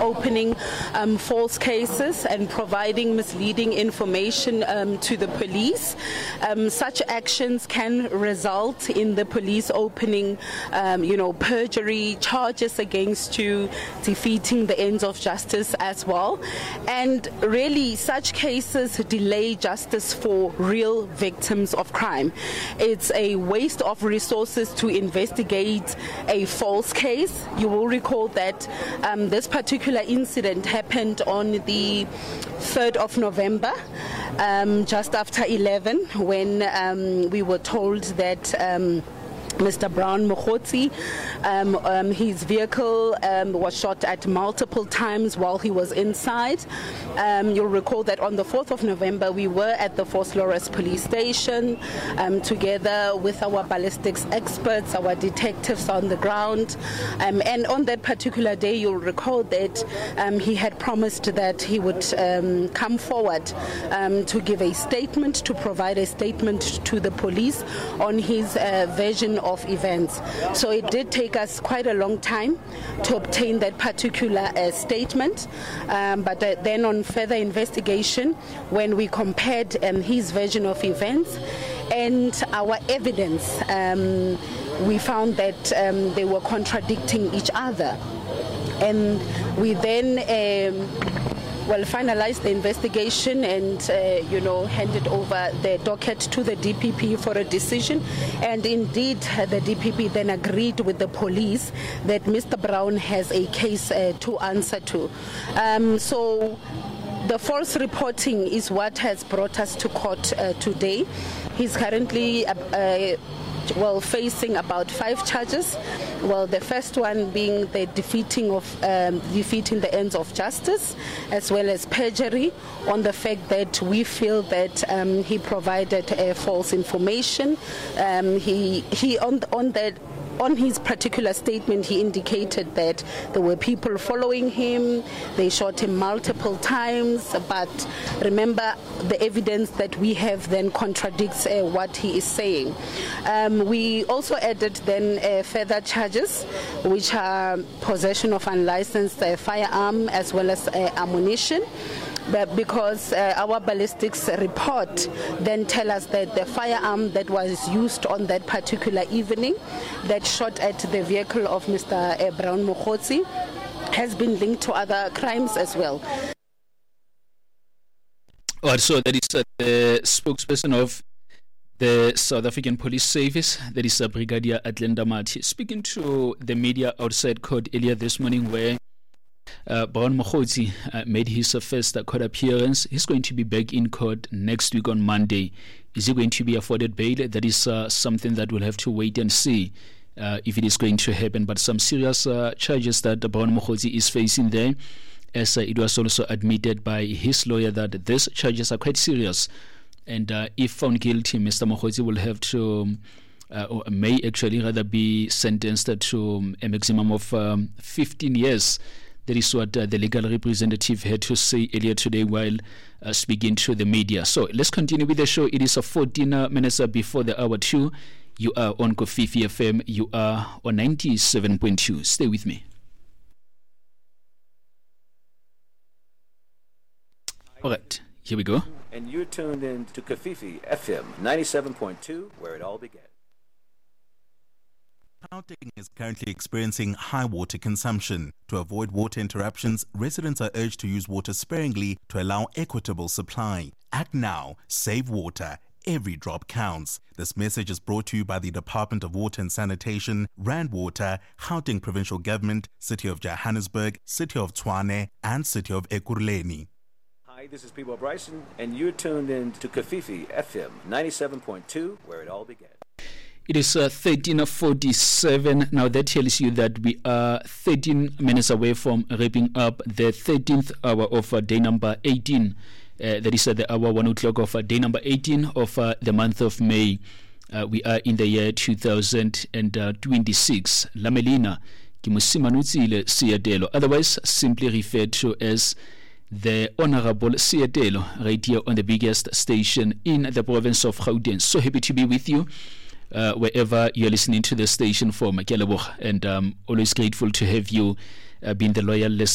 opening false cases and providing misleading information to the police. Such actions can result in the police opening, perjury charges against you, defeating the ends of justice as well. And really, such cases delay justice for real victims of crime. It's a waste of resources to investigate a false case. You will recall that this particular incident happened on the 3rd of November, just after 11, when we were told that Mr. Brown Mokhotsi, his vehicle was shot at multiple times while he was inside. You'll recall that on the 4th of November, we were at the Vosloorus police station together with our ballistics experts, our detectives on the ground. And on that particular day, you'll recall that he had promised that he would come forward to give a statement, to provide a statement to the police on his version of events. So it did take us quite a long time to obtain that particular statement, but then on further investigation, when we compared his version of events and our evidence, we found that they were contradicting each other. And we then finalized the investigation and, handed over the docket to the DPP for a decision. And indeed, the DPP then agreed with the police that Mr. Brown has a case to answer to. So the false reporting is what has brought us to court today. He's currently facing about 5 charges. Well, the first one being the defeating the ends of justice, as well as perjury on the fact that we feel that he provided false information. On his particular statement, he indicated that there were people following him. They shot him multiple times. But remember, the evidence that we have then contradicts what he is saying. We also added then further charges, which are possession of unlicensed firearm as well as ammunition. But because our ballistics report then tell us that the firearm that was used on that particular evening that shot at the vehicle of Mr. Brown Mokhotsi has been linked to other crimes as well. So that is the spokesperson of the South African Police Service, that is Brigadier Athlenda Mathe, speaking to the media outside court earlier this morning, where Brown Mokhotsi made his first court appearance. He's going to be back in court next week on Monday. Is he going to be afforded bail? That is something that we'll have to wait and see if it is going to happen. But some serious charges that Brown Mokhotsi is facing there, as it was also admitted by his lawyer that these charges are quite serious. And if found guilty, Mr. Mokhotsi will have to, or may actually rather be sentenced to a maximum of 15 years. That is what the legal representative had to say earlier today while speaking to the media. So let's continue with the show. It is 14 minutes before the hour 2. You are on Kofifi FM. You are on 97.2. Stay with me. All right, here we go. And you're tuned in to Kofifi FM 97.2, where it all began. Gauteng is currently experiencing high water consumption. To avoid water interruptions, residents are urged to use water sparingly to allow equitable supply. Act now, save water. Every drop counts. This message is brought to you by the Department of Water and Sanitation, Rand Water, Gauteng Provincial Government, City of Johannesburg, City of Tshwane, and City of Ekurhuleni. Hi, this is Peebo Bryson, and you're tuned in to Kofifi FM 97.2, where it all began. It is 13:47. Now that tells you that we are 13 minutes away from wrapping up the 13th hour of day number 18. That is the hour 1 o'clock of day number 18 of the month of May. We are in the year 2026. Lamelina Kimusimanutsile Siatelo, otherwise simply referred to as the Honorable Siatelo, right here on the biggest station in the province of Gauteng. So happy to be with you. Wherever you're listening to the station from Makeleboch, and always grateful to have you been the loyal listener.